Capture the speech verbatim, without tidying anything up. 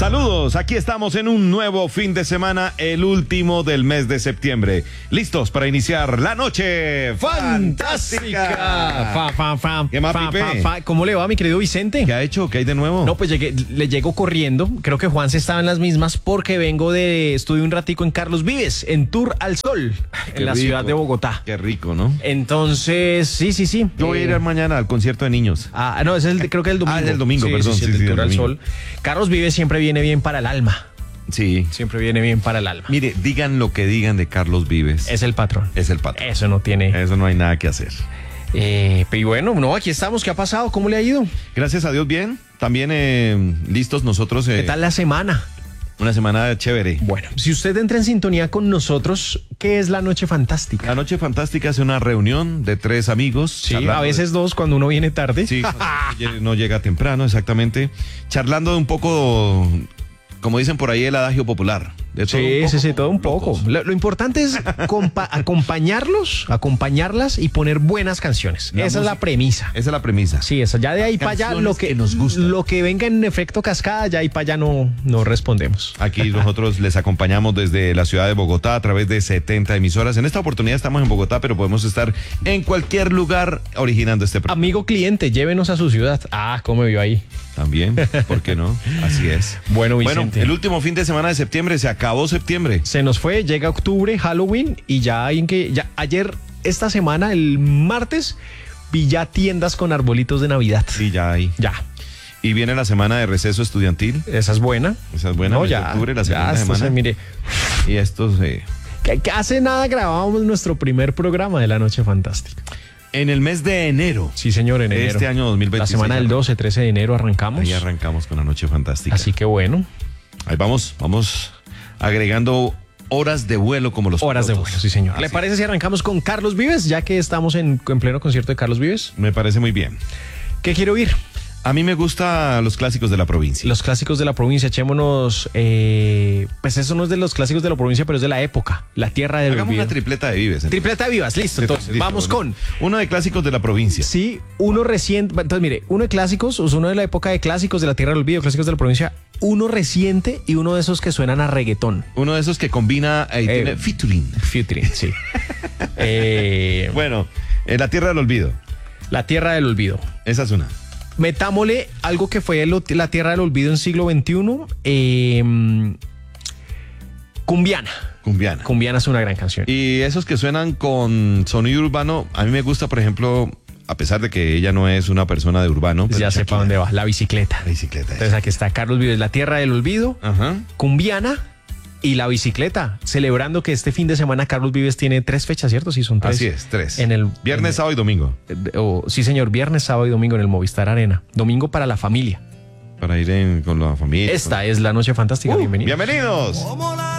Saludos, aquí estamos en un nuevo fin de semana, el último del mes de septiembre. Listos para iniciar la noche fantástica. Fa, fa, fa, ¿Qué más, fa, Pipe? fa, fa. ¿Cómo le va, mi querido Vicente? ¿Qué ha hecho? ¿Qué hay de nuevo? No, pues llegué, le llego corriendo. Creo que Juan se estaba en las mismas porque vengo de... Estuve un ratico en Carlos Vives, en Tour al Sol, Qué en la rico. ciudad de Bogotá. Qué rico, ¿no? Entonces, sí, sí, sí. Yo voy a ir Eh, mañana al concierto de niños. Ah, no, es el, de- creo que es el domingo. Ah, es el domingo, Sí, perdón, Sí, sí, sí, el sí, Tour el al domingo. Sol. Carlos Vives siempre viene bien para el alma. Sí. Siempre viene bien para el alma. Mire, digan lo que digan de Carlos Vives. Es el patrón. Es el patrón. Eso no tiene... Eso no hay nada que hacer. Eh, pero bueno, no, aquí estamos. ¿Qué ha pasado? ¿Cómo le ha ido? Gracias a Dios, bien. También eh, listos nosotros. eh, ¿Qué tal la semana? Una semana chévere. Bueno, si usted entra en sintonía con nosotros, ¿qué es la Noche Fantástica? La Noche Fantástica es una reunión de tres amigos. Sí, charlando a de- veces dos cuando uno viene tarde. Sí, no llega temprano, exactamente. Charlando de un poco, como dicen por ahí, el adagio popular. De todo un Sí, poco, sí, sí, todo un locos. poco. Lo, lo importante es compa- acompañarlos, acompañarlas y poner buenas canciones. La Esa es la música. premisa. Esa es la premisa. Sí, esa. Ya de ahí para allá, Canciones lo que, que nos gustan. lo que venga en efecto cascada, ya ahí para allá no, no respondemos. Aquí nosotros les acompañamos desde la ciudad de Bogotá a través de setenta emisoras. En esta oportunidad estamos en Bogotá, pero podemos estar en cualquier lugar originando este programa. Amigo cliente, llévenos a su ciudad. Ah, ¿cómo me vio ahí? También, ¿por qué no? Así es. Bueno, Bueno, Vicente. el último fin de semana de septiembre, se acabó septiembre. Se nos fue, llega octubre, Halloween y ya hay en que ya ayer esta semana el martes vi ya tiendas con arbolitos de Navidad. Sí, ya hay. Ya, Y viene la semana de receso estudiantil. esa es buena. Esa es buena, No, mes de ya, octubre, la ya, segunda esto se- semana. mire, Y estos eh, que, que hace nada grabábamos nuestro primer programa de la Noche Fantástica. en el mes de enero. Sí, señor, en enero. Este año dos mil veintiséis. La semana del doce, trece de enero arrancamos. Ahí arrancamos con la Noche Fantástica. Así que bueno, Ahí vamos, vamos agregando horas de vuelo como los horas de pilotos. vuelo, sí, señor. ¿Le Así. parece si arrancamos con Carlos Vives, ya que estamos en, en pleno concierto de Carlos Vives? Me parece muy bien. ¿Qué quiero oír? A mí me gustan los clásicos de la provincia. Los clásicos de la provincia, echémonos, eh, pues eso no es de los clásicos de la provincia, pero es de la época, la tierra del Hagamos olvido. una tripleta de Vives. entonces. Tripleta vivas, listo, entonces, Listo, vamos bueno. con, Uno de clásicos de la provincia. sí, uno reciente, entonces mire, uno de clásicos, o sea, uno de la época de clásicos de la tierra del olvido, clásicos de la provincia, uno reciente y uno de esos que suenan a reggaetón. Uno de esos que combina y Eh, tiene featuring. Featuring, sí. Eh, Bueno, en la tierra del olvido. la tierra del olvido. Esa es una. Metámosle algo que fue el- la tierra del olvido en siglo veintiuno, eh, Cumbiana. Cumbiana. Cumbiana es una gran canción. Y esos que suenan con sonido urbano, a mí me gusta, por ejemplo, a pesar de que ella no es una persona de urbano. pero Ya sé Shakira. para dónde va, la bicicleta. La bicicleta. Entonces aquí está Carlos Vives, la tierra del olvido, Ajá. Cumbiana y la bicicleta, celebrando que este fin de semana Carlos Vives tiene tres fechas, ¿cierto? Sí, son tres. Así es, tres. En el Viernes, en- sábado y domingo. o- sí, señor, viernes, sábado y domingo en el Movistar Arena. Domingo para la familia. Para ir en- con la familia. Esta es la Noche Fantástica. Uh, Bienvenido. Bienvenidos. Como la